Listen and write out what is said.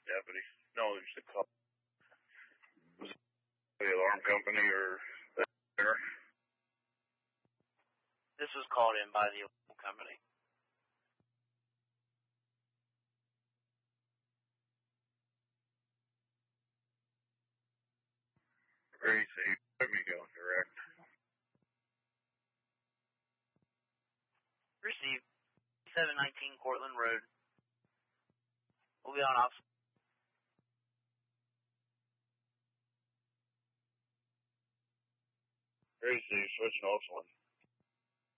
deputy. No, there's a call. Was it the alarm company or there? This was called in by the alarm company. Gracie, let me go direct. Received 719 Cortland Road. We'll be on off. Gracie, switching off one.